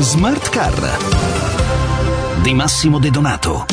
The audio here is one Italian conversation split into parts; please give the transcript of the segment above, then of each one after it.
Smart Car di Massimo De Donato.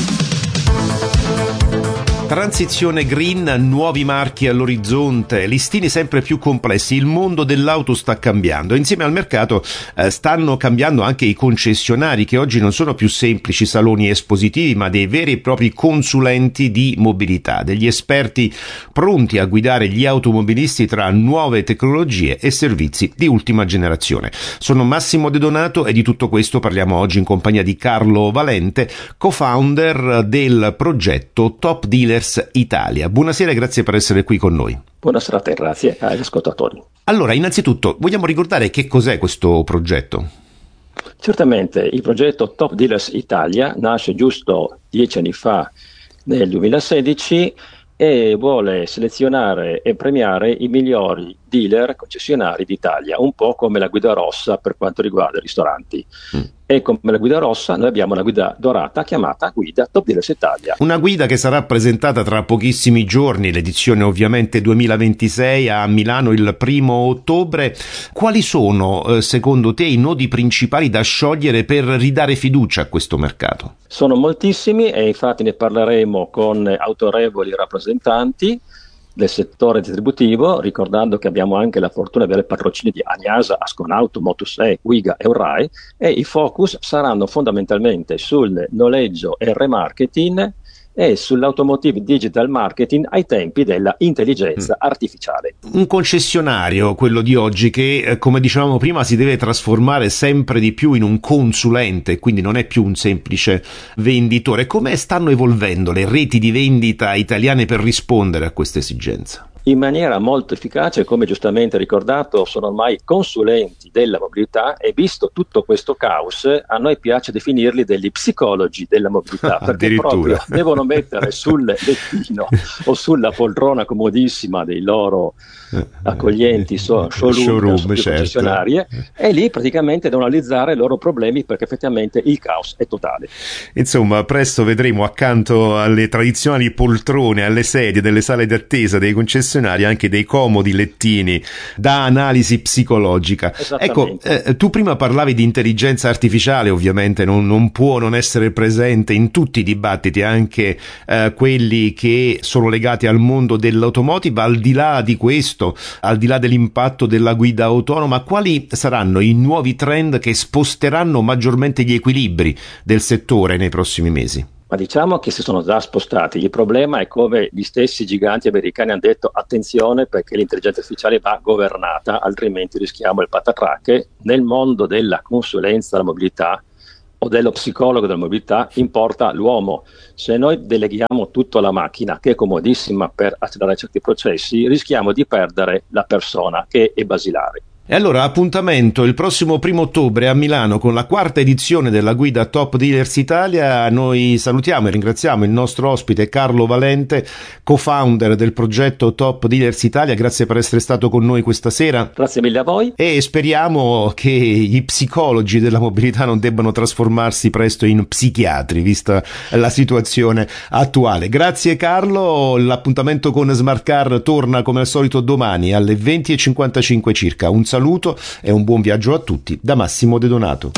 Transizione green, nuovi marchi all'orizzonte, listini sempre più complessi, il mondo dell'auto sta cambiando. Insieme al mercato stanno cambiando anche i concessionari, che oggi non sono più semplici saloni espositivi, ma dei veri e propri consulenti di mobilità, degli esperti pronti a guidare gli automobilisti tra nuove tecnologie e servizi di ultima generazione. Sono Massimo De Donato e di tutto questo parliamo oggi in compagnia di Carlo Valente, co-founder del progetto Top Dealers Italia. Buonasera e grazie per essere qui con noi. Buonasera a te, grazie agli ascoltatori. Allora, innanzitutto, vogliamo ricordare che cos'è questo progetto? Certamente, il progetto Top Dealers Italia nasce giusto 10 anni fa, nel 2016, e vuole selezionare e premiare i migliori dealer concessionari d'Italia, un po' come la guida rossa per quanto riguarda i ristoranti. E come la guida rossa noi abbiamo una guida dorata chiamata Guida Top Dealers Italia. Una guida che sarà presentata tra pochissimi giorni, l'edizione ovviamente 2026 a Milano il 1° ottobre. Quali sono secondo te i nodi principali da sciogliere per ridare fiducia a questo mercato? Sono moltissimi e infatti ne parleremo con autorevoli rappresentanti del settore distributivo, ricordando che abbiamo anche la fortuna di avere patrocini di Agnasa, Asconauto, Motus-E, Guiga e Urrai, e i focus saranno fondamentalmente sul noleggio e remarketing e sull'automotive digital marketing ai tempi della intelligenza artificiale. Un concessionario, quello di oggi, che come dicevamo prima si deve trasformare sempre di più in un consulente, quindi non è più un semplice venditore. Come stanno evolvendo le reti di vendita italiane per rispondere a questa esigenza? In maniera molto efficace, come giustamente ricordato, sono ormai consulenti della mobilità e visto tutto questo caos, a noi piace definirli degli psicologi della mobilità, perché proprio devono mettere sul lettino o sulla poltrona comodissima dei loro accoglienti showroom concessionarie, e lì praticamente devono analizzare i loro problemi, perché effettivamente il caos è totale. Insomma, presto vedremo accanto alle tradizionali poltrone, alle sedie delle sale d'attesa dei concessionari anche dei comodi lettini da analisi psicologica. Ecco, tu prima parlavi di intelligenza artificiale, ovviamente non può non essere presente in tutti i dibattiti, anche quelli che sono legati al mondo dell'automotive. Al di là di questo, al di là dell'impatto della guida autonoma, quali saranno i nuovi trend che sposteranno maggiormente gli equilibri del settore nei prossimi mesi? Ma diciamo che si sono già spostati. Il problema è come gli stessi giganti americani hanno detto: attenzione, perché l'intelligenza artificiale va governata, altrimenti rischiamo il patatrac. Nel mondo della consulenza della mobilità o dello psicologo della mobilità importa l'uomo. Se noi deleghiamo tutto alla macchina, che è comodissima per accelerare certi processi, rischiamo di perdere la persona, che è basilare. E allora appuntamento il prossimo 1° ottobre a Milano con la 4ª edizione della guida Top Dealers Italia. Noi salutiamo e ringraziamo il nostro ospite Carlo Valente, co-founder del progetto Top Dealers Italia. Grazie per essere stato con noi questa sera. Grazie mille a voi. E speriamo che gli psicologi della mobilità non debbano trasformarsi presto in psichiatri, vista la situazione attuale. Grazie Carlo, l'appuntamento con Smart Car torna come al solito domani alle 20:55 circa. Un saluto e un buon viaggio a tutti da Massimo De Donato.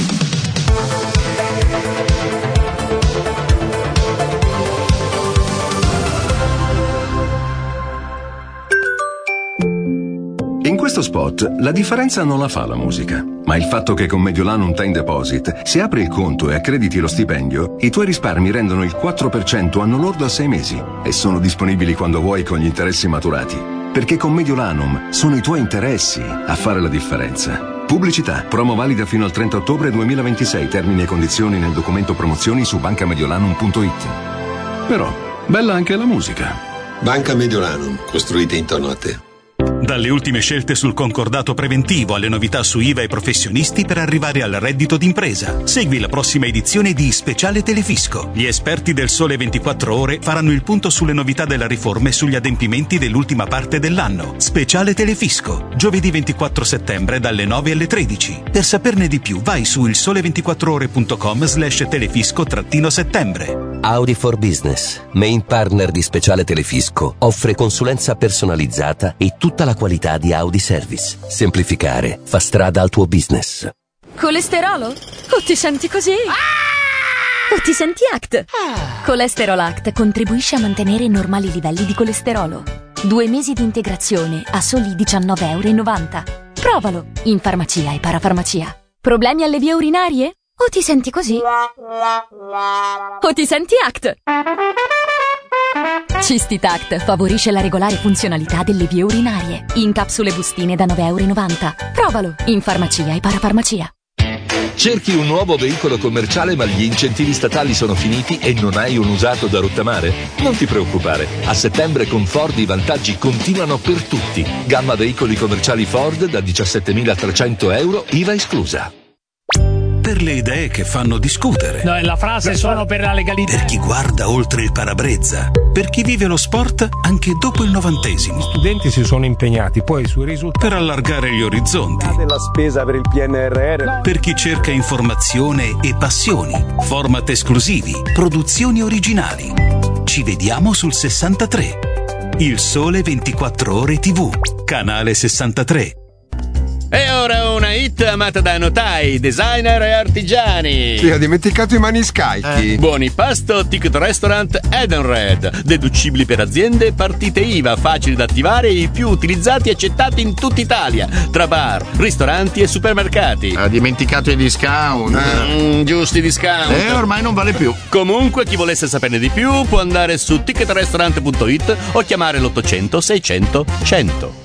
In questo spot la differenza non la fa la musica, ma il fatto che con Mediolanum Time Deposit, se apri il conto e accrediti lo stipendio, i tuoi risparmi rendono il 4% anno lordo a 6 mesi e sono disponibili quando vuoi con gli interessi maturati. Perché con Mediolanum sono i tuoi interessi a fare la differenza. Pubblicità. Promo valida fino al 30 ottobre 2026. Termini e condizioni nel documento promozioni su bancamediolanum.it. Però, bella anche la musica. Banca Mediolanum, costruita intorno a te. Dalle ultime scelte sul concordato preventivo alle novità su IVA e professionisti per arrivare al reddito d'impresa. Segui la prossima edizione di Speciale Telefisco. Gli esperti del Sole 24 Ore faranno il punto sulle novità della riforma e sugli adempimenti dell'ultima parte dell'anno. Speciale Telefisco, giovedì 24 settembre dalle 9 alle 13. Per saperne di più vai su ilsole24ore.com/telefisco-settembre. Audi for Business, main partner di Speciale Telefisco, offre consulenza personalizzata e tutta la qualità di Audi Service. Semplificare fa strada al tuo business. Colesterolo? O ti senti così? O ti senti ACT? Colesterol ACT contribuisce a mantenere normali livelli di colesterolo. 2 mesi di integrazione a soli €19,90. Provalo in farmacia e parafarmacia. Problemi alle vie urinarie? O ti senti così? O ti senti ACT? Cistitact favorisce la regolare funzionalità delle vie urinarie. In capsule bustine da €9,90. Provalo in farmacia e parafarmacia. Cerchi un nuovo veicolo commerciale ma gli incentivi statali sono finiti e non hai un usato da rottamare? Non ti preoccupare, a settembre con Ford i vantaggi continuano per tutti. Gamma veicoli commerciali Ford da €17.300, IVA esclusa. Per le idee che fanno discutere. No, la frase sono per la legalità. Per chi guarda oltre il parabrezza. Per chi vive lo sport anche dopo il 90°. Gli studenti si sono impegnati poi sui risultati. Per allargare gli orizzonti. Della spesa per il PNRR. Per chi cerca informazione e passioni. Format esclusivi. Produzioni originali. Ci vediamo sul 63. Il Sole 24 Ore TV. Canale 63. E ora una hit amata da notai, designer e artigiani. Sì, ho dimenticato i maniscalchi. Buoni pasto, ticket restaurant Edenred. Deducibili per aziende e partite IVA, facili da attivare e i più utilizzati e accettati in tutta Italia. Tra bar, ristoranti e supermercati. Ha dimenticato i discount. Giusti discount. Ormai non vale più. Comunque, chi volesse saperne di più può andare su ticketrestaurant.it o chiamare l'800 600 100.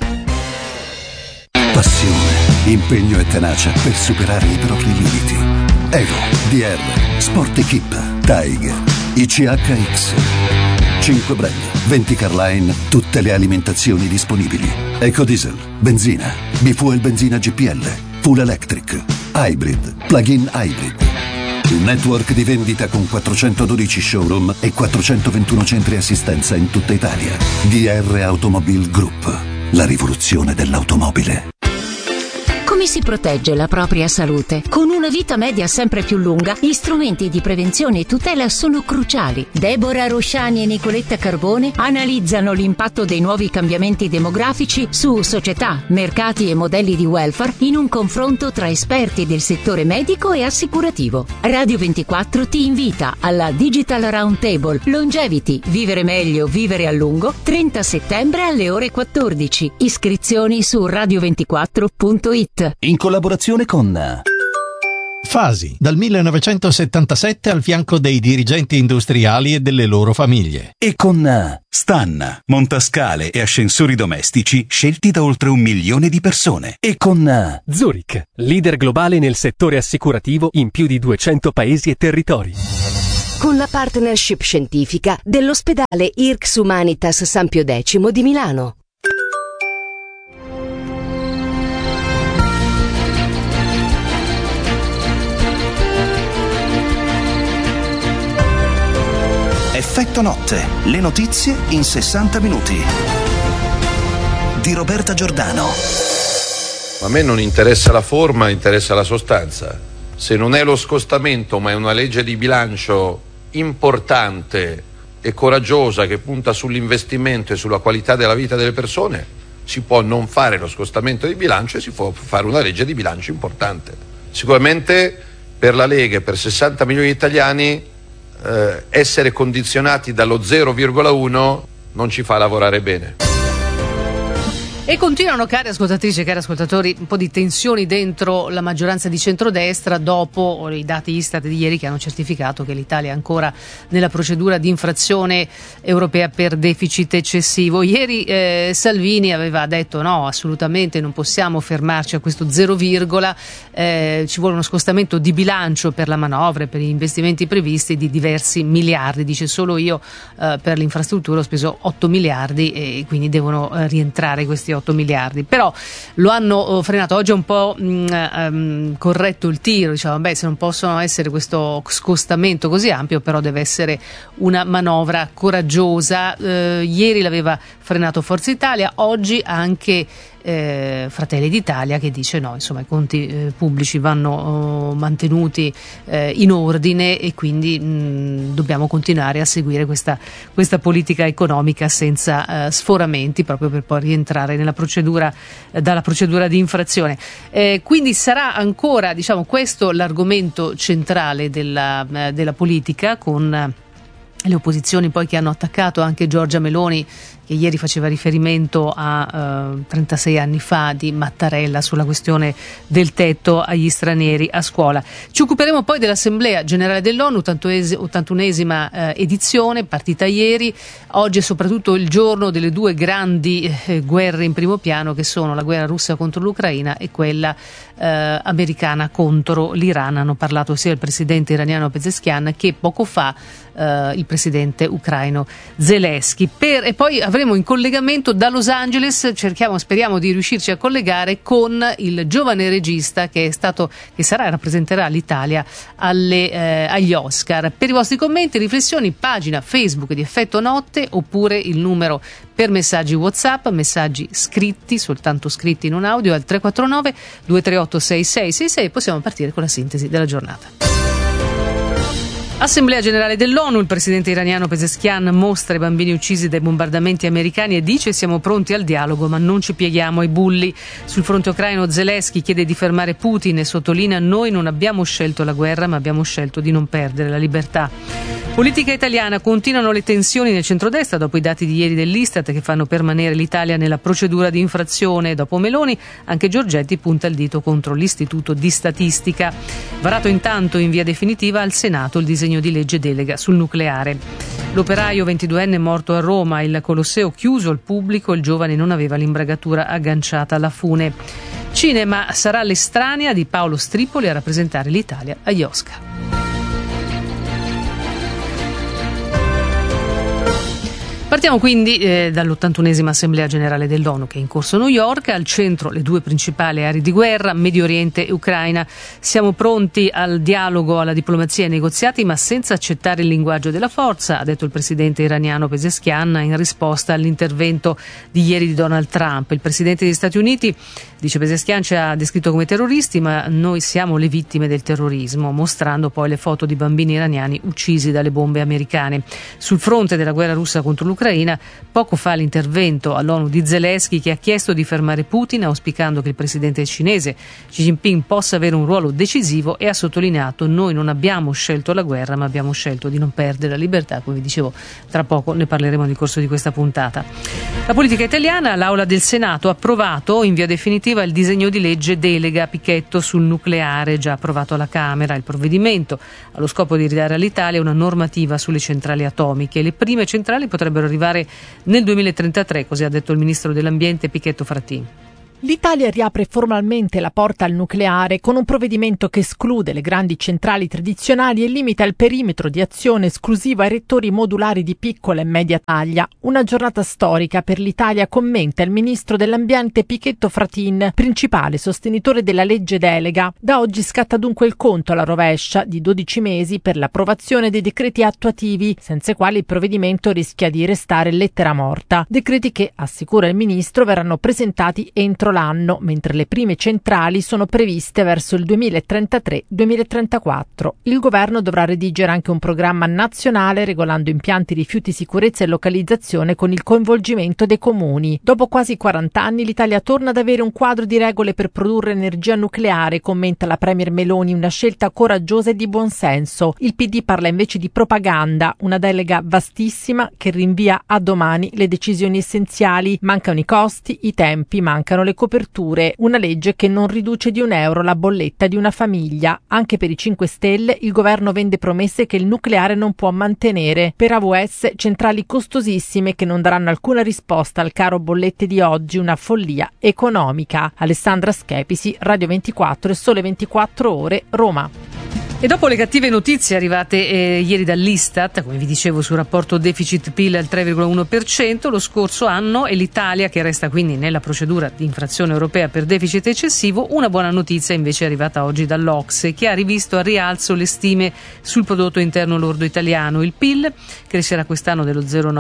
Passione, impegno e tenacia per superare i propri limiti. Evo, DR, Sport Equip, Tiger, ICHX. 5 brand, 20 Carline, tutte le alimentazioni disponibili. Ecodiesel, benzina, bifuel benzina GPL, full electric, hybrid, plug-in hybrid. Un network di vendita con 412 showroom e 421 centri assistenza in tutta Italia. DR Automobile Group, la rivoluzione dell'automobile. Come si protegge la propria salute? Con una vita media sempre più lunga, gli strumenti di prevenzione e tutela sono cruciali. Deborah Rosciani e Nicoletta Carbone analizzano l'impatto dei nuovi cambiamenti demografici su società, mercati e modelli di welfare in un confronto tra esperti del settore medico e assicurativo. Radio 24 ti invita alla Digital Roundtable Longevity, vivere meglio, vivere a lungo, 30 settembre alle ore 14. Iscrizioni su radio24.it. In collaborazione con Fasi, dal 1977 al fianco dei dirigenti industriali e delle loro famiglie. E con Stan, montascale e ascensori domestici scelti da oltre 1 milione di persone. E con Zurich, leader globale nel settore assicurativo in più di 200 paesi e territori. Con la partnership scientifica dell'ospedale IRCS Humanitas San Pio X di Milano. Effetto notte, le notizie in 60 minuti. Di Roberta Giordano. A me non interessa la forma, interessa la sostanza. Se non è lo scostamento, ma è una legge di bilancio importante e coraggiosa che punta sull'investimento e sulla qualità della vita delle persone, si può non fare lo scostamento di bilancio e si può fare una legge di bilancio importante. Sicuramente per la Lega e per 60 milioni di italiani essere condizionati dallo 0,1 non ci fa lavorare bene. E continuano, cari ascoltatrici e cari ascoltatori, un po' di tensioni dentro la maggioranza di centrodestra dopo i dati Istat di ieri che hanno certificato che l'Italia è ancora nella procedura di infrazione europea per deficit eccessivo. Ieri Salvini aveva detto no, assolutamente non possiamo fermarci a questo 0, ci vuole uno scostamento di bilancio per la manovra e per gli investimenti previsti di diversi miliardi. Dice solo io per l'infrastruttura ho speso 8 miliardi e quindi devono rientrare questi 8 miliardi, però lo hanno frenato. Oggi è un po' corretto il tiro, diciamo, se non possono essere questo scostamento così ampio, però deve essere una manovra coraggiosa. Ieri l'aveva frenato Forza Italia, oggi anche Fratelli d'Italia, che dice no, insomma i conti pubblici vanno mantenuti in ordine e quindi dobbiamo continuare a seguire questa politica economica senza sforamenti, proprio per poi rientrare dalla procedura di infrazione. Quindi sarà ancora, diciamo, questo l'argomento centrale della politica, con le opposizioni poi che hanno attaccato anche Giorgia Meloni, che ieri faceva riferimento a 36 anni fa di Mattarella sulla questione del tetto agli stranieri a scuola. Ci occuperemo poi dell'Assemblea Generale dell'ONU, 81esima edizione, partita ieri. Oggi è soprattutto il giorno delle due grandi guerre in primo piano, che sono la guerra russa contro l'Ucraina e quella americana contro l'Iran. Hanno parlato sia il presidente iraniano Pezeshkian che poco fa il presidente ucraino Zelensky. E poi avremo in collegamento da Los Angeles, speriamo di riuscirci a collegare con il giovane regista che rappresenterà l'Italia agli Oscar. Per i vostri commenti, riflessioni, pagina Facebook di Effetto Notte, oppure il numero per messaggi WhatsApp, messaggi scritti, soltanto scritti in un audio, al 349 238 6666. Possiamo partire con la sintesi della giornata. Assemblea Generale dell'ONU, il presidente iraniano Pezeshkian mostra i bambini uccisi dai bombardamenti americani e dice: siamo pronti al dialogo ma non ci pieghiamo ai bulli. Sul fronte ucraino Zelensky chiede di fermare Putin e sottolinea: noi non abbiamo scelto la guerra ma abbiamo scelto di non perdere la libertà. Politica italiana: continuano le tensioni nel centrodestra dopo i dati di ieri dell'Istat che fanno permanere l'Italia nella procedura di infrazione. Dopo Meloni, anche Giorgetti punta il dito contro l'Istituto di Statistica. Varato intanto in via definitiva al Senato il disegno di legge delega sul nucleare. L'operaio 22enne è morto a Roma, il Colosseo chiuso al pubblico, il giovane non aveva l'imbragatura agganciata alla fune. Cinema: sarà L'estranea di Paolo Stripoli a rappresentare l'Italia agli Oscar. Partiamo quindi dall'81esima Assemblea Generale dell'ONU, che è in corso a New York. Al centro le due principali aree di guerra, Medio Oriente e Ucraina. Siamo pronti al dialogo, alla diplomazia e ai negoziati, ma senza accettare il linguaggio della forza, ha detto il presidente iraniano Pezeshkian in risposta all'intervento di ieri di Donald Trump. Il presidente degli Stati Uniti, dice Pezeshkian, ci ha descritto come terroristi, ma noi siamo le vittime del terrorismo, mostrando poi le foto di bambini iraniani uccisi dalle bombe americane. Sul fronte della guerra russa contro l'Ucraina, poco fa l'intervento all'ONU di Zelensky, che ha chiesto di fermare Putin, auspicando che il presidente cinese Xi Jinping possa avere un ruolo decisivo, e ha sottolineato: noi non abbiamo scelto la guerra ma abbiamo scelto di non perdere la libertà. Come vi dicevo, tra poco ne parleremo nel corso di questa puntata. La politica italiana: l'Aula del Senato ha approvato in via definitiva il disegno di legge delega Pichetto sul nucleare, già approvato alla Camera. Il provvedimento ha lo scopo di ridare all'Italia una normativa sulle centrali atomiche. Le prime centrali potrebbero arrivare nel 2033, così ha detto il ministro dell'Ambiente Pichetto Fratin. L'Italia riapre formalmente la porta al nucleare con un provvedimento che esclude le grandi centrali tradizionali e limita il perimetro di azione esclusivo ai reattori modulari di piccola e media taglia. Una giornata storica per l'Italia, commenta il ministro dell'Ambiente Pichetto Fratin, principale sostenitore della legge delega. Da oggi scatta dunque il conto alla rovescia di 12 mesi per l'approvazione dei decreti attuativi, senza i quali il provvedimento rischia di restare lettera morta. Decreti che, assicura il ministro, verranno presentati entro l'anno, mentre le prime centrali sono previste verso il 2033-2034. Il governo dovrà redigere anche un programma nazionale regolando impianti, rifiuti, sicurezza e localizzazione con il coinvolgimento dei comuni. Dopo quasi 40 anni l'Italia torna ad avere un quadro di regole per produrre energia nucleare, commenta la premier Meloni, una scelta coraggiosa e di buonsenso. Il PD parla invece di propaganda, una delega vastissima che rinvia a domani le decisioni essenziali. Mancano i costi, i tempi, mancano le coperture, una legge che non riduce di €1 la bolletta di una famiglia. Anche per i 5 Stelle il governo vende promesse che il nucleare non può mantenere. Per AVS centrali costosissime che non daranno alcuna risposta al caro bollette di oggi, una follia economica. Alessandra Schepisi, Radio 24 e Sole 24 Ore, Roma. E dopo le cattive notizie arrivate ieri dall'Istat, come vi dicevo, sul rapporto deficit-PIL al 3,1%, lo scorso anno, e l'Italia che resta quindi nella procedura di infrazione europea per deficit eccessivo, una buona notizia invece è arrivata oggi dall'OCSE, che ha rivisto a rialzo le stime sul prodotto interno lordo italiano. Il PIL crescerà quest'anno dello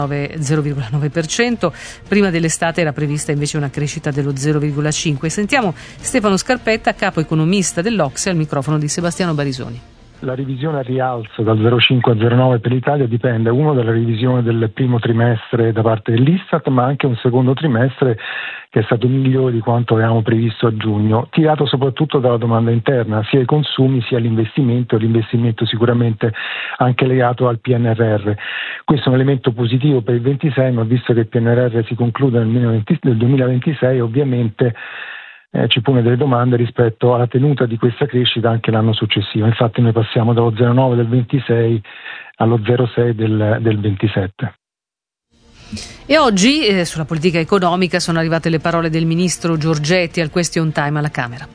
0,9%, prima dell'estate era prevista invece una crescita dello 0,5%. Sentiamo Stefano Scarpetta, capo economista dell'OCSE, al microfono di Sebastiano Barisoni. La revisione al rialzo dal 0,5 a 0,9 per l'Italia dipende, uno, dalla revisione del primo trimestre da parte dell'Istat, ma anche un secondo trimestre che è stato migliore di quanto avevamo previsto a giugno, tirato soprattutto dalla domanda interna, sia i consumi sia l'investimento sicuramente anche legato al PNRR. Questo è un elemento positivo per il 26, ma visto che il PNRR si conclude nel 2026, ovviamente ci pone delle domande rispetto alla tenuta di questa crescita anche l'anno successivo. Infatti noi passiamo dallo 0,9 del 26 allo 0,6 del 27. E oggi sulla politica economica sono arrivate le parole del ministro Giorgetti al question time alla Camera.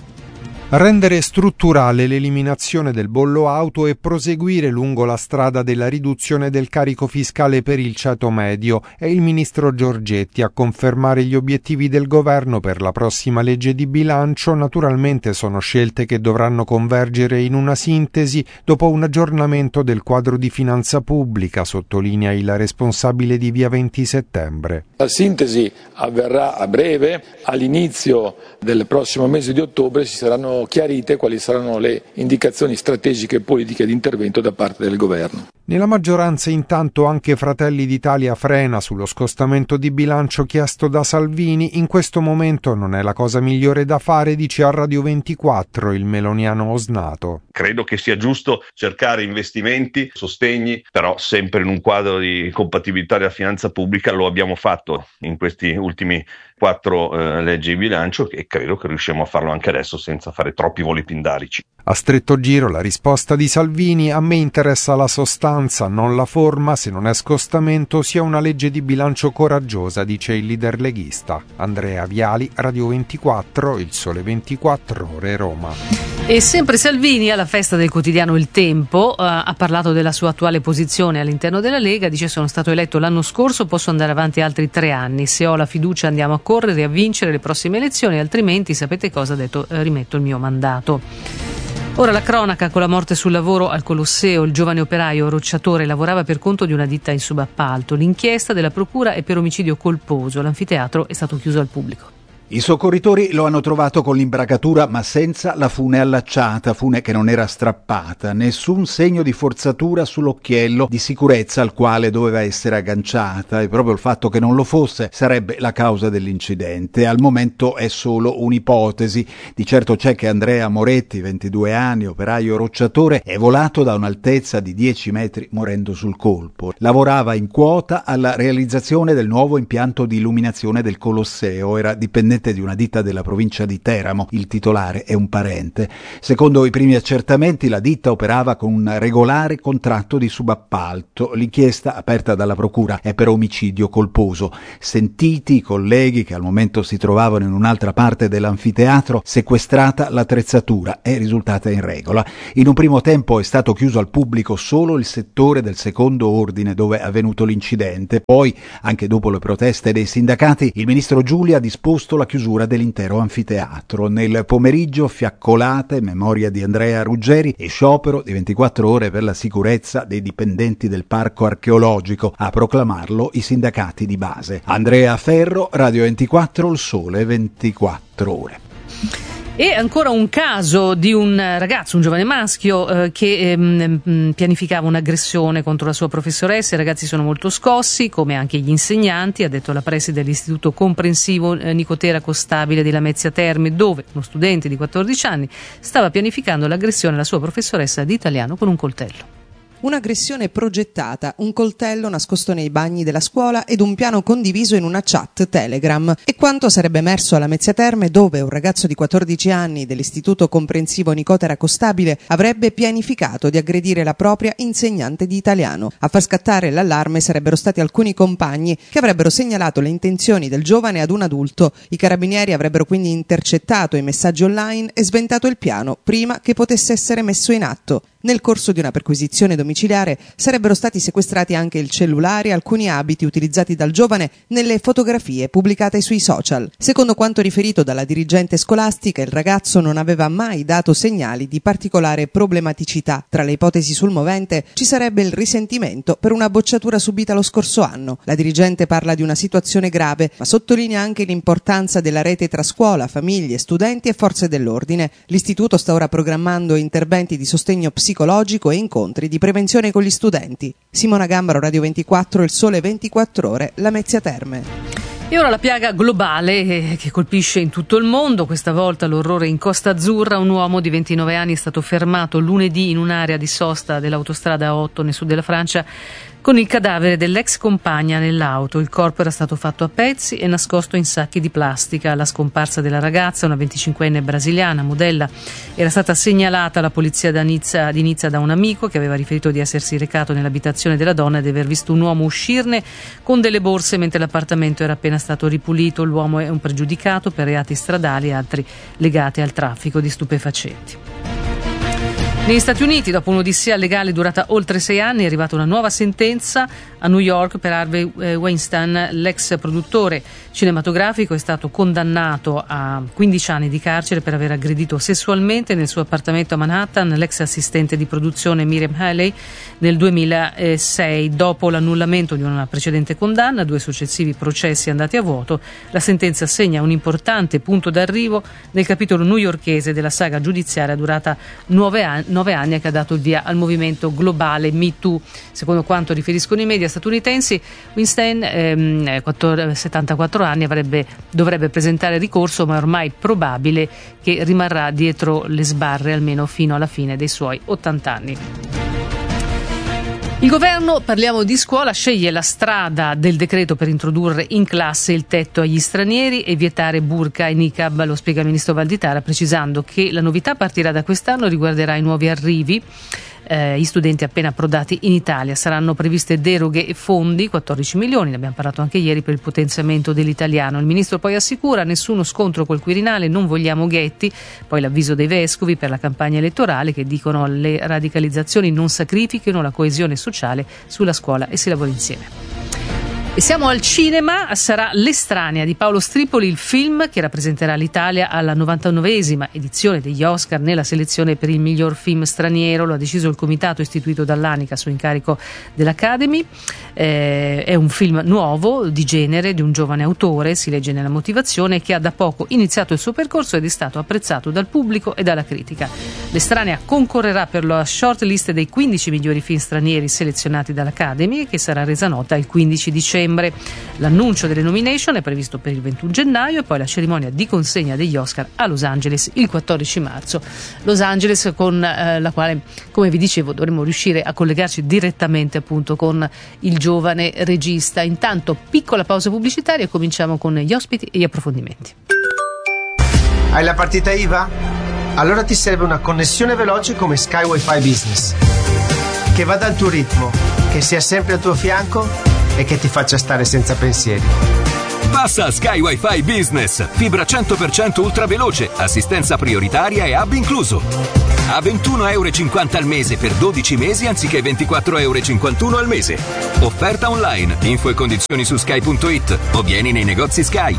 Rendere strutturale l'eliminazione del bollo auto e proseguire lungo la strada della riduzione del carico fiscale per il ceto medio è il ministro Giorgetti a confermare gli obiettivi del governo per la prossima legge di bilancio. Naturalmente sono scelte che dovranno convergere in una sintesi dopo un aggiornamento del quadro di finanza pubblica, sottolinea il responsabile di Via 20 Settembre. La sintesi avverrà a breve, all'inizio del prossimo mese di ottobre si saranno chiarite quali saranno le indicazioni strategiche e politiche di intervento da parte del governo. Nella maggioranza intanto anche Fratelli d'Italia frena sullo scostamento di bilancio chiesto da Salvini. In questo momento non è la cosa migliore da fare, dice a Radio 24 il meloniano osnato. Credo che sia giusto cercare investimenti, sostegni, però sempre in un quadro di compatibilità della finanza pubblica. Lo abbiamo fatto in questi ultimi 4 leggi di bilancio e credo che riusciamo a farlo anche adesso senza fare troppi voli pindarici. A stretto giro la risposta di Salvini: a me interessa la sostanza, non la forma, se non è scostamento sia una legge di bilancio coraggiosa, dice il leader leghista. Andrea Viali, Radio 24, Il Sole 24 Ore, Roma. E sempre Salvini alla festa del quotidiano Il Tempo ha parlato della sua attuale posizione all'interno della Lega. Dice: sono stato eletto l'anno scorso, posso andare avanti altri 3 anni, se ho la fiducia andiamo a correre a vincere le prossime elezioni, altrimenti sapete cosa, ha detto, rimetto il mio mandato. Ora la cronaca con la morte sul lavoro al Colosseo. Il giovane operaio rocciatore lavorava per conto di una ditta in subappalto. L'inchiesta della procura è per omicidio colposo. L'anfiteatro è stato chiuso al pubblico. I soccorritori lo hanno trovato con l'imbragatura ma senza la fune allacciata, fune che non era strappata, nessun segno di forzatura sull'occhiello di sicurezza al quale doveva essere agganciata, e proprio il fatto che non lo fosse sarebbe la causa dell'incidente. Al momento è solo un'ipotesi. Di certo c'è che Andrea Moretti, 22 anni, operaio rocciatore, è volato da un'altezza di 10 metri morendo sul colpo. Lavorava in quota alla realizzazione del nuovo impianto di illuminazione del Colosseo, era dipendente di una ditta della provincia di Teramo, il titolare è un parente. Secondo i primi accertamenti la ditta operava con un regolare contratto di subappalto. L'inchiesta aperta dalla procura è per omicidio colposo. Sentiti i colleghi che al momento si trovavano in un'altra parte dell'anfiteatro, sequestrata l'attrezzatura è risultata in regola. In un primo tempo è stato chiuso al pubblico solo il settore del secondo ordine dove è avvenuto l'incidente. Poi, anche dopo le proteste dei sindacati, il ministro Giulia ha disposto la chiusura dell'intero anfiteatro. Nel pomeriggio fiaccolate in memoria di Andrea Ruggeri e sciopero di 24 ore per la sicurezza dei dipendenti del parco archeologico, a proclamarlo i sindacati di base. Andrea Ferro, Radio 24, Il Sole 24 Ore. E ancora un caso di un ragazzo, un giovane maschio che pianificava un'aggressione contro la sua professoressa. I ragazzi sono molto scossi, come anche gli insegnanti, ha detto la preside dell'Istituto Comprensivo Nicotera Costabile di Lamezia Terme, dove uno studente di 14 anni stava pianificando l'aggressione alla sua professoressa di italiano con un coltello. un'aggressione progettata, un coltello nascosto nei bagni della scuola ed un piano condiviso in una chat Telegram. E quanto sarebbe emerso a Lamezia Terme, dove un ragazzo di 14 anni dell'istituto comprensivo Nicotera Costabile avrebbe pianificato di aggredire la propria insegnante di italiano. A far scattare l'allarme sarebbero stati alcuni compagni che avrebbero segnalato le intenzioni del giovane ad un adulto. I carabinieri avrebbero quindi intercettato i messaggi online e sventato il piano prima che potesse essere messo in atto. Nel corso di una perquisizione domiciliare sarebbero stati sequestrati anche il cellulare e alcuni abiti utilizzati dal giovane nelle fotografie pubblicate sui social. Secondo quanto riferito dalla dirigente scolastica, il ragazzo non aveva mai dato segnali di particolare problematicità. Tra le ipotesi sul movente ci sarebbe il risentimento per una bocciatura subita lo scorso anno. La dirigente parla di una situazione grave, ma sottolinea anche l'importanza della rete tra scuola, famiglie, studenti e forze dell'ordine. L'istituto sta ora programmando interventi di sostegno psicologico e incontri di prevenzione con gli studenti. Simona Gambaro, Radio 24, Il Sole 24 Ore, Lamezia Terme. E ora la piaga globale che colpisce in tutto il mondo, questa volta l'orrore in Costa Azzurra. Un uomo di 29 anni è stato fermato lunedì in un'area di sosta dell'autostrada 8 nel sud della Francia con il cadavere dell'ex compagna nell'auto. Il corpo era stato fatto a pezzi e nascosto in sacchi di plastica. La scomparsa della ragazza, una 25enne brasiliana, modella, era stata segnalata alla polizia di Nizza da un amico che aveva riferito di essersi recato nell'abitazione della donna e di aver visto un uomo uscirne con delle borse mentre l'appartamento era appena stato ripulito. L'uomo è un pregiudicato per reati stradali e altri legati al traffico di stupefacenti. Negli Stati Uniti, dopo un'odissea legale durata oltre 6 anni, è arrivata una nuova sentenza a New York per Harvey Weinstein. L'ex produttore cinematografico è stato condannato a 15 anni di carcere per aver aggredito sessualmente nel suo appartamento a Manhattan l'ex assistente di produzione Miriam Haley nel 2006. Dopo l'annullamento di una precedente condanna, 2 successivi processi andati a vuoto, la sentenza segna un importante punto d'arrivo nel capitolo newyorkese della saga giudiziaria durata 9 anni e che ha dato il via al movimento globale Me Too. Secondo quanto riferiscono i media statunitensi, Weinstein, 74 anni, dovrebbe presentare ricorso, ma è ormai probabile che rimarrà dietro le sbarre almeno fino alla fine dei suoi 80 anni. Il governo, parliamo di scuola, sceglie la strada del decreto per introdurre in classe il tetto agli stranieri e vietare burqa e niqab. Lo spiega il ministro Valditara, precisando che la novità partirà da quest'anno, riguarderà i nuovi arrivi. Gli studenti appena approdati in Italia. Saranno previste deroghe e fondi, 14 milioni, ne abbiamo parlato anche ieri, per il potenziamento dell'italiano. Il ministro poi assicura: nessuno scontro col Quirinale, non vogliamo ghetti. Poi l'avviso dei vescovi per la campagna elettorale, che dicono le radicalizzazioni non sacrifichino la coesione sociale sulla scuola e si lavora insieme. E siamo al cinema, sarà L'Estranea di Paolo Stripoli, il film che rappresenterà l'Italia alla 99esima edizione degli Oscar nella selezione per il miglior film straniero. Lo ha deciso il comitato istituito dall'Anica su incarico dell'Academy. È un film nuovo, di genere, di un giovane autore, si legge nella motivazione, che ha da poco iniziato il suo percorso ed è stato apprezzato dal pubblico e dalla critica. L'Estranea concorrerà per la short list dei 15 migliori film stranieri selezionati dall'Academy, che sarà resa nota il 15 dicembre. L'annuncio delle nomination è previsto per il 21 gennaio e poi la cerimonia di consegna degli Oscar a Los Angeles il 14 marzo. Los Angeles, con la quale, come vi dicevo, dovremmo riuscire a collegarci direttamente appunto con il giovane regista. Intanto, piccola pausa pubblicitaria e cominciamo con gli ospiti e gli approfondimenti. Hai la partita IVA? Allora ti serve una connessione veloce come Sky Wi-Fi Business, che vada al tuo ritmo, che sia sempre al tuo fianco e che ti faccia stare senza pensieri. Passa a Sky Wi-Fi Business, fibra 100% ultra veloce, assistenza prioritaria e hub incluso. A €21,50 al mese per 12 mesi anziché €24,51 al mese. Offerta online, info e condizioni su sky.it o vieni nei negozi Sky.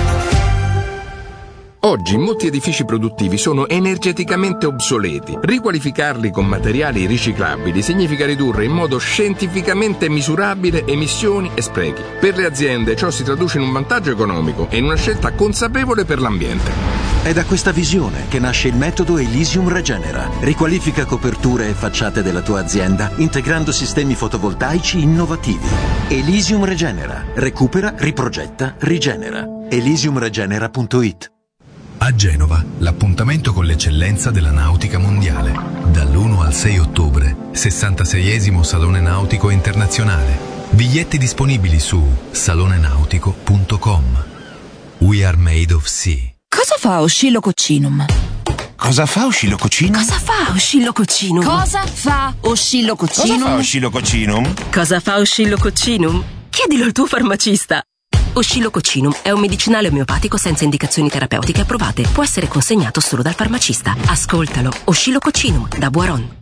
Oggi molti edifici produttivi sono energeticamente obsoleti. Riqualificarli con materiali riciclabili significa ridurre in modo scientificamente misurabile emissioni e sprechi. Per le aziende ciò si traduce in un vantaggio economico e in una scelta consapevole per l'ambiente. È da questa visione che nasce il metodo Elysium Regenera. Riqualifica coperture e facciate della tua azienda integrando sistemi fotovoltaici innovativi. Elysium Regenera. Recupera, riprogetta, rigenera. Elysiumregenera.it. A Genova, l'appuntamento con l'eccellenza della nautica mondiale. Dall'1 al 6 ottobre, 66esimo Salone Nautico Internazionale. Biglietti disponibili su salonenautico.com. We are made of sea. Cosa fa Oscillococcinum? Cosa fa Oscillococcinum? Cosa fa Oscillococcinum? Cosa fa Oscillococcinum? Cosa fa Oscillococcinum? Cosa fa Oscillococcinum? Chiedilo al tuo farmacista. Oscillococcinum è un medicinale omeopatico senza indicazioni terapeutiche approvate. Può essere consegnato solo dal farmacista. Ascoltalo. Oscillococcinum da Boiron.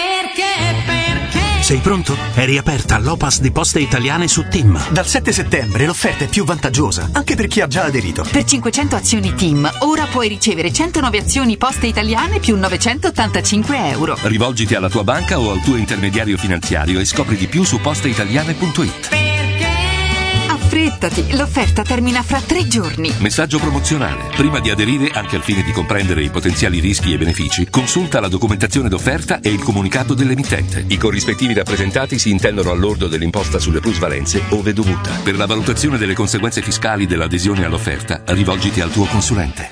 Sei pronto? È riaperta l'Opas di Poste Italiane su TIM. Dal 7 settembre l'offerta è più vantaggiosa, anche per chi ha già aderito. Per 500 azioni TIM, ora puoi ricevere 109 azioni Poste Italiane più 985 euro. Rivolgiti alla tua banca o al tuo intermediario finanziario e scopri di più su posteitaliane.it. Affrettati, l'offerta termina fra 3 giorni. Messaggio promozionale. Prima di aderire, anche al fine di comprendere i potenziali rischi e benefici, consulta la documentazione d'offerta e il comunicato dell'emittente. I corrispettivi rappresentati si intendono al lordo dell'imposta sulle plusvalenze, ove dovuta. Per la valutazione delle conseguenze fiscali dell'adesione all'offerta, rivolgiti al tuo consulente.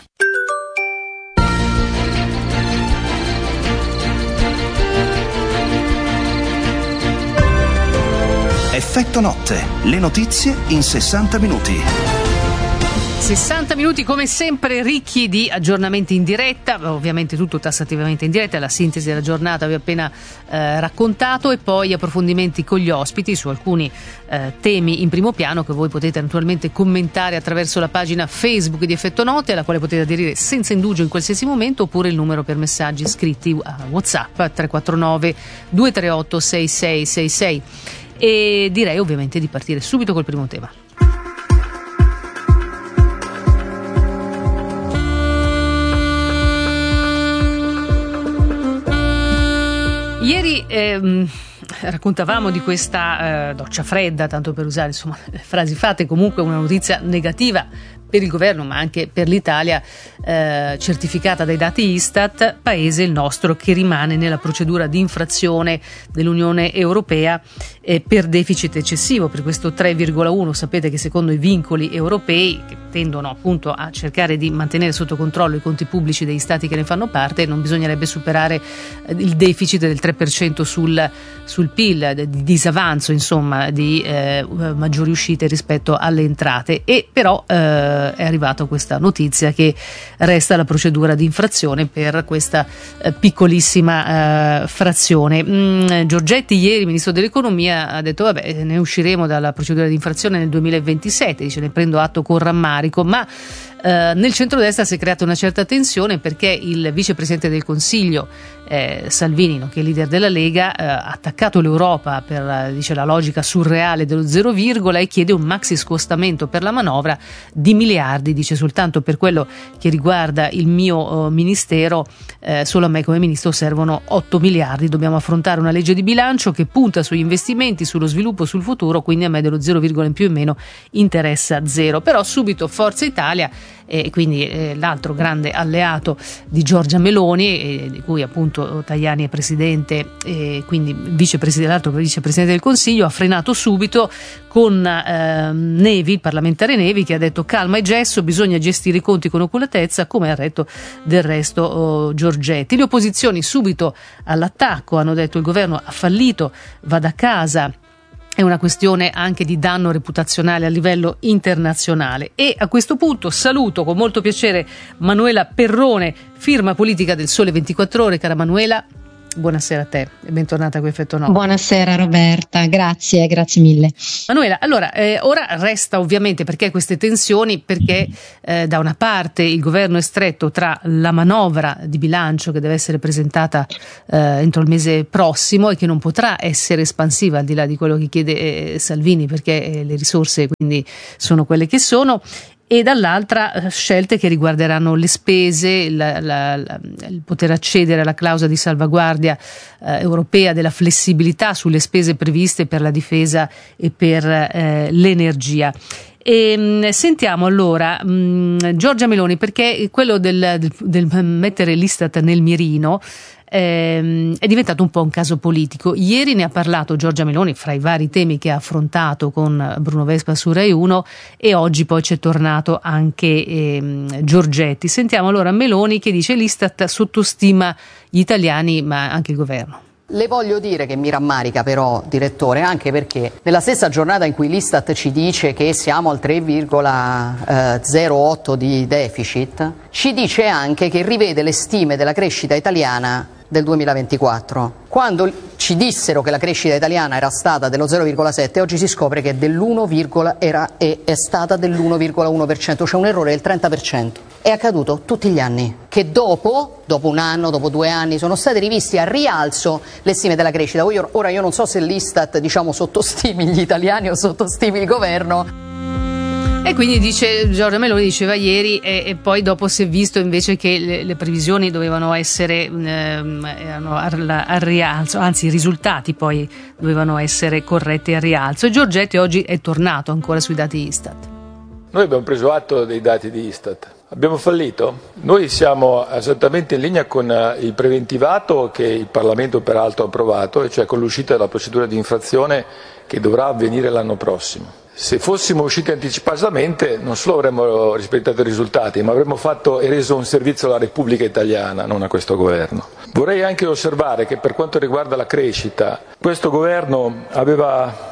Effetto notte, le notizie in 60 minuti. 60 minuti come sempre ricchi di aggiornamenti in diretta, ovviamente tutto tassativamente in diretta, la sintesi della giornata vi ho appena raccontato, e poi approfondimenti con gli ospiti su alcuni temi in primo piano che voi potete naturalmente commentare attraverso la pagina Facebook di Effetto Notte, alla quale potete aderire senza indugio in qualsiasi momento, oppure il numero per messaggi scritti a WhatsApp 349 238 6666. E direi ovviamente di partire subito col primo tema. Ieri raccontavamo di questa doccia fredda, tanto per usare insomma frasi fatte, comunque una notizia negativa per il governo ma anche per l'Italia, certificata dai dati Istat, paese il nostro che rimane nella procedura di infrazione dell'Unione Europea per deficit eccessivo, per questo 3,1. Sapete che secondo i vincoli europei, che tendono appunto a cercare di mantenere sotto controllo i conti pubblici degli stati che ne fanno parte, non bisognerebbe superare il deficit del 3% sul PIL, di disavanzo insomma, di maggiori uscite rispetto alle entrate. E però è arrivata questa notizia che resta la procedura di infrazione per questa piccolissima frazione. Giorgetti ieri, ministro dell'economia, ha detto vabbè, ne usciremo dalla procedura di infrazione nel 2027, dice ne prendo atto con rammarico, ma nel centrodestra si è creata una certa tensione perché il vicepresidente del Consiglio Salvini, nonché leader della Lega, ha attaccato l'Europa per dice la logica surreale dello 0, e chiede un maxi scostamento per la manovra di miliardi, dice soltanto per quello che riguarda il mio ministero, solo a me come ministro servono 8 miliardi, dobbiamo affrontare una legge di bilancio che punta sugli investimenti, sullo sviluppo, sul futuro, quindi a me dello 0, in più in meno interessa 0. Però subito Forza Italia, e quindi l'altro grande alleato di Giorgia Meloni, di cui appunto Tajani è presidente e quindi l'altro vicepresidente del Consiglio, ha frenato subito con Nevi, il parlamentare Nevi, che ha detto calma e gesso, bisogna gestire i conti con oculatezza, come ha detto del resto Giorgetti. Le opposizioni subito all'attacco, hanno detto il governo ha fallito, vada a casa. È una questione anche di danno reputazionale a livello internazionale. E a questo punto saluto con molto piacere Manuela Perrone, firma politica del Sole 24 Ore. Cara Manuela, buonasera a te e bentornata qui a Effetto Notte. Buonasera Roberta, grazie mille. Manuela, allora ora resta ovviamente perché queste tensioni, perché da una parte il governo è stretto tra la manovra di bilancio che deve essere presentata entro il mese prossimo e che non potrà essere espansiva al di là di quello che chiede Salvini, perché le risorse quindi sono quelle che sono, e dall'altra scelte che riguarderanno le spese, il poter accedere alla clausola di salvaguardia europea della flessibilità sulle spese previste per la difesa e per l'energia. E sentiamo allora Giorgia Meloni, perché quello del mettere l'Istat nel mirino è diventato un po' un caso politico. Ieri ne ha parlato Giorgia Meloni fra i vari temi che ha affrontato con Bruno Vespa su Rai 1, e oggi poi c'è tornato anche Giorgetti. Sentiamo allora Meloni che dice: l'Istat sottostima gli italiani ma anche il governo. Le voglio dire che mi rammarica però, direttore, anche perché nella stessa giornata in cui l'Istat ci dice che siamo al 3,08 di deficit, ci dice anche che rivede le stime della crescita italiana del 2024. Quando ci dissero che la crescita italiana era stata dello 0,7, oggi si scopre che è è stata dell'1,1%, cioè un errore del 30%. È accaduto tutti gli anni, che dopo un anno, dopo 2 anni, sono state rivisti a rialzo le stime della crescita. Ora io non so se l'Istat, sottostimi gli italiani o sottostimi il governo. E quindi Giorgia Meloni diceva ieri, e poi dopo si è visto invece che le previsioni dovevano essere al rialzo, anzi i risultati poi dovevano essere corretti al rialzo. E Giorgetti oggi è tornato ancora sui dati Istat. Noi abbiamo preso atto dei dati di Istat. Abbiamo fallito? Noi siamo esattamente in linea con il preventivato che il Parlamento peraltro ha approvato, e cioè con l'uscita della procedura di infrazione che dovrà avvenire l'anno prossimo. Se fossimo usciti anticipatamente non solo avremmo rispettato i risultati, ma avremmo fatto e reso un servizio alla Repubblica Italiana, non a questo governo. Vorrei anche osservare che per quanto riguarda la crescita, questo governo aveva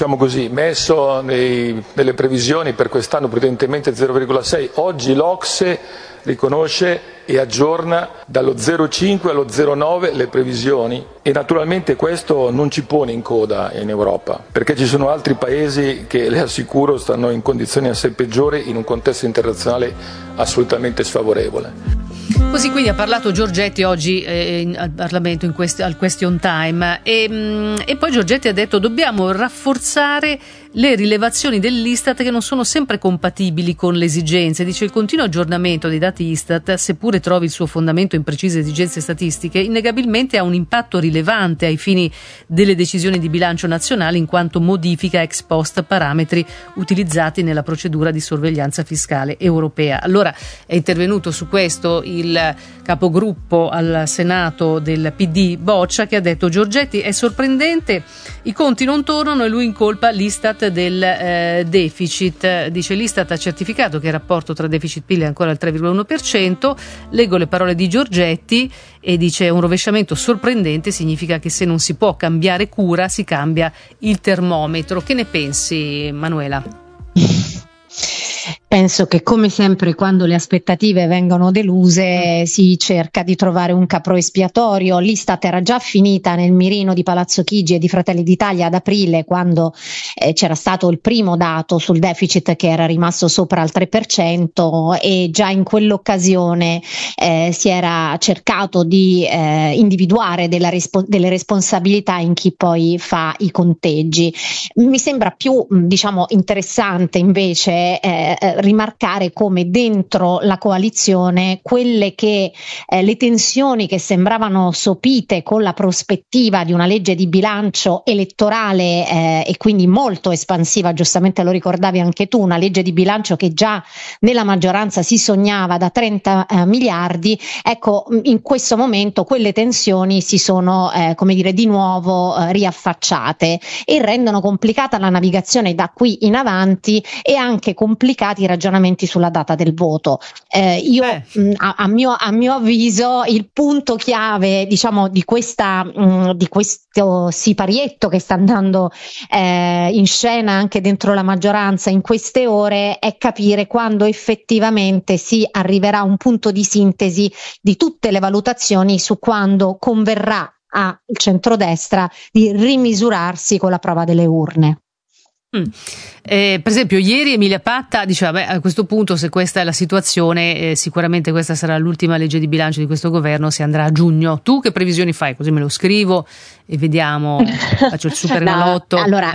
messo nelle previsioni per quest'anno prudentemente 0,6. Oggi l'Ocse riconosce e aggiorna dallo 0,5 allo 0,9 le previsioni, e naturalmente questo non ci pone in coda in Europa, perché ci sono altri paesi che, le assicuro, stanno in condizioni assai peggiori in un contesto internazionale assolutamente sfavorevole. Così quindi ha parlato Giorgetti oggi al Parlamento al question time, e poi Giorgetti ha detto: dobbiamo rafforzare le rilevazioni dell'Istat che non sono sempre compatibili con le esigenze. Dice: il continuo aggiornamento dei dati Istat, seppure trovi il suo fondamento in precise esigenze statistiche, innegabilmente ha un impatto rilevante ai fini delle decisioni di bilancio nazionale, in quanto modifica ex post parametri utilizzati nella procedura di sorveglianza fiscale europea. Allora è intervenuto su questo il capogruppo al Senato del PD Boccia, che ha detto: Giorgetti è sorprendente, i conti non tornano e lui incolpa l'Istat del deficit. Dice: l'Istat ha certificato che il rapporto tra deficit PIL è ancora al 3,1%. Leggo le parole di Giorgetti e dice: un rovesciamento sorprendente significa che se non si può cambiare cura si cambia il termometro. Che ne pensi, Manuela? Penso che, come sempre, quando le aspettative vengono deluse si cerca di trovare un capro espiatorio. L'Istat era già finita nel mirino di Palazzo Chigi e di Fratelli d'Italia ad aprile, quando c'era stato il primo dato sul deficit che era rimasto sopra il 3%, e già in quell'occasione si era cercato di individuare delle responsabilità in chi poi fa i conteggi. Mi sembra più interessante invece rimarcare come dentro la coalizione le tensioni che sembravano sopite con la prospettiva di una legge di bilancio elettorale e quindi molto espansiva, giustamente lo ricordavi anche tu, una legge di bilancio che già nella maggioranza si sognava da 30 miliardi, ecco, in questo momento quelle tensioni si sono di nuovo riaffacciate e rendono complicata la navigazione da qui in avanti, e anche complicati i ragionamenti sulla data del voto. A mio avviso il punto chiave di questo siparietto che sta andando in scena anche dentro la maggioranza in queste ore è capire quando effettivamente si arriverà a un punto di sintesi di tutte le valutazioni su quando converrà al centrodestra di rimisurarsi con la prova delle urne. Per esempio ieri Emilia Patta diceva: a questo punto, se questa è la situazione, sicuramente questa sarà l'ultima legge di bilancio di questo governo, si andrà a giugno. Tu che previsioni fai? Così me lo scrivo e vediamo, faccio il super enalotto.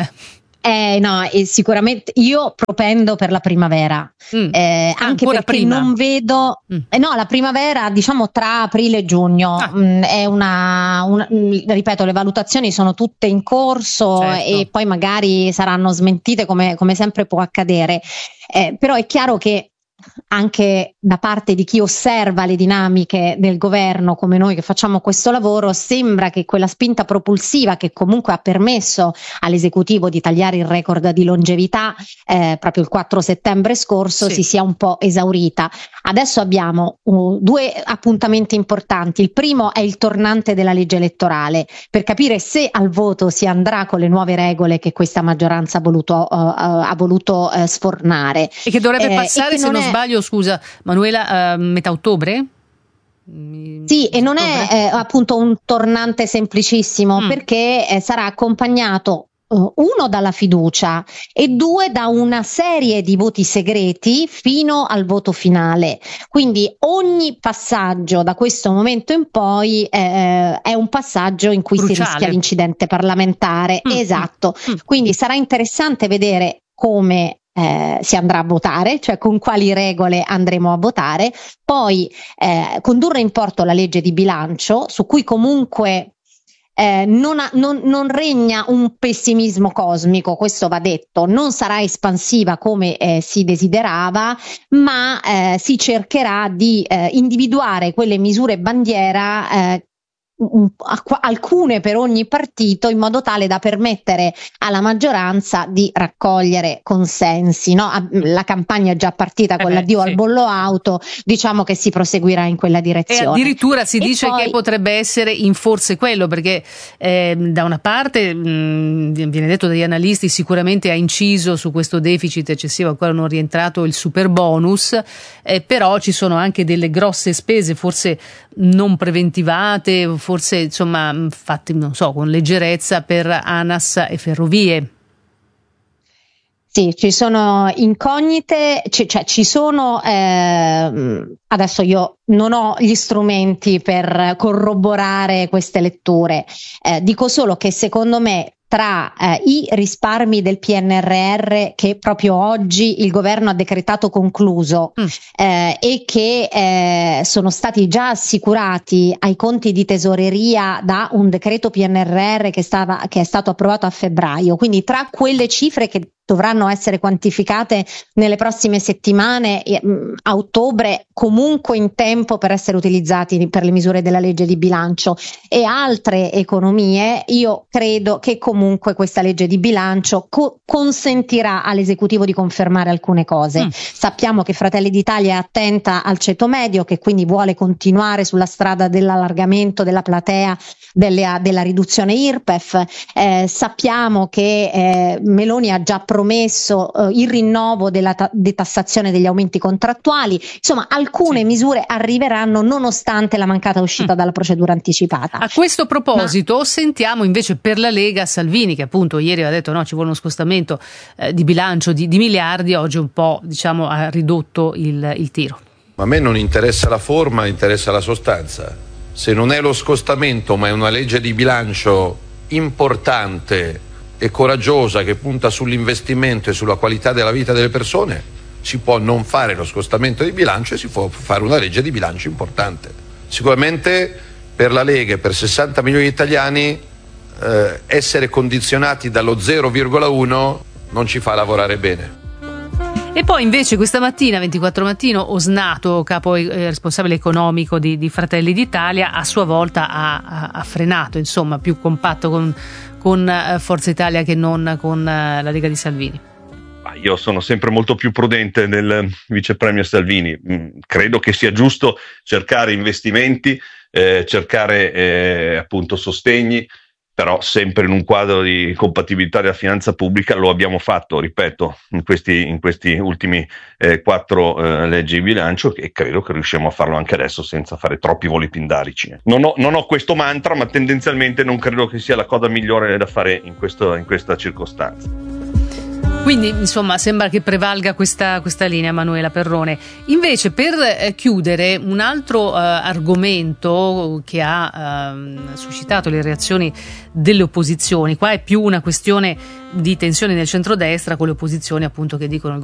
Sicuramente io propendo per la primavera, anche perché prima. Non vedo la primavera, tra aprile e giugno. È ripeto, le valutazioni sono tutte in corso, certo. E poi magari saranno smentite come sempre può accadere, però è chiaro che anche da parte di chi osserva le dinamiche del governo come noi che facciamo questo lavoro, sembra che quella spinta propulsiva che comunque ha permesso all'esecutivo di tagliare il record di longevità proprio il 4 settembre scorso si sia un po' esaurita. Adesso abbiamo due appuntamenti importanti. Il primo è il tornante della legge elettorale, per capire se al voto si andrà con le nuove regole che questa maggioranza ha voluto sfornare. E che dovrebbe passare, se non sbaglio, scusa Manuela, metà ottobre? Sì, e non è appunto un tornante semplicissimo, perché sarà accompagnato uno dalla fiducia e due da una serie di voti segreti fino al voto finale. Quindi ogni passaggio da questo momento in poi è un passaggio in cui si rischia l'incidente parlamentare. Esatto. Quindi sarà interessante vedere come si andrà a votare, cioè con quali regole andremo a votare, poi condurre in porto la legge di bilancio, su cui comunque non regna un pessimismo cosmico, questo va detto, non sarà espansiva come si desiderava, ma si cercherà di individuare quelle misure bandiera, alcune per ogni partito, in modo tale da permettere alla maggioranza di raccogliere consensi, no? La campagna è già partita con l'addio al bollo auto, diciamo che si proseguirà in quella direzione. E addirittura si dice che potrebbe essere in forse quello, perché da una parte viene detto dagli analisti sicuramente ha inciso su questo deficit eccessivo ancora non rientrato il super bonus, però ci sono anche delle grosse spese forse non preventivate, forse insomma fatti non so con leggerezza per ANAS e ferrovie. Sì, ci sono incognite, cioè ci sono, adesso io non ho gli strumenti per corroborare queste letture, dico solo che secondo me tra i risparmi del PNRR che proprio oggi il governo ha decretato concluso e che sono stati già assicurati ai conti di tesoreria da un decreto PNRR che è stato approvato a febbraio, quindi tra quelle cifre che dovranno essere quantificate nelle prossime settimane, a ottobre, comunque in tempo per essere utilizzati per le misure della legge di bilancio e altre economie, io credo che comunque questa legge di bilancio consentirà all'esecutivo di confermare alcune cose. Sappiamo che Fratelli d'Italia è attenta al ceto medio, che quindi vuole continuare sulla strada dell'allargamento della platea della riduzione IRPEF. Sappiamo che Meloni ha già promesso il rinnovo della detassazione degli aumenti contrattuali. Insomma, alcune misure arriveranno nonostante la mancata uscita dalla procedura anticipata. A questo proposito sentiamo invece per la Lega Salvini, che appunto ieri aveva detto no, ci vuole uno scostamento di bilancio di miliardi, oggi un po' diciamo ha ridotto il tiro. Ma a me non interessa la forma, interessa la sostanza. Se non è lo scostamento ma è una legge di bilancio importante e coraggiosa che punta sull'investimento e sulla qualità della vita delle persone, si può non fare lo scostamento di bilancio e si può fare una legge di bilancio importante. Sicuramente per la Lega e per 60 milioni di italiani essere condizionati dallo 0,1 non ci fa lavorare bene. E poi invece questa mattina, 24 Mattino, Osnato, capo responsabile economico di Fratelli d'Italia, a sua volta ha frenato, insomma, più compatto con Forza Italia che non con la Lega di Salvini. Io sono sempre molto più prudente del vice premier Salvini. Credo che sia giusto cercare investimenti, cercare appunto sostegni, però sempre in un quadro di compatibilità della finanza pubblica. Lo abbiamo fatto, ripeto, in questi ultimi 4 leggi di bilancio, e credo che riusciamo a farlo anche adesso senza fare troppi voli pindarici. Non ho questo mantra, ma tendenzialmente non credo che sia la cosa migliore da fare in questa circostanza. Quindi insomma sembra che prevalga questa linea, Manuela Perrone. Invece per chiudere un altro argomento che ha suscitato le reazioni delle opposizioni, qua è più una questione di tensioni nel centrodestra con le opposizioni appunto che dicono